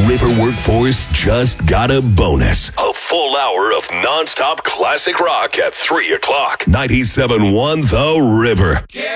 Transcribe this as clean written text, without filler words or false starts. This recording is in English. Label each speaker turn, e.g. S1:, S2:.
S1: River Workforce just got a bonus. A full hour of nonstop classic rock at 3 o'clock. 97.1 The River.